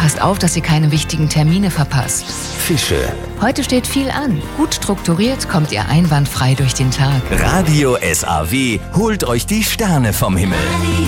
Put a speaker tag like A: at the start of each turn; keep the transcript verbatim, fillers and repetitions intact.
A: Passt auf, dass ihr keine wichtigen Termine verpasst.
B: Fische.
A: Heute steht viel an. Gut strukturiert kommt ihr einwandfrei durch den Tag.
B: Radio S A W holt euch die Sterne vom Himmel.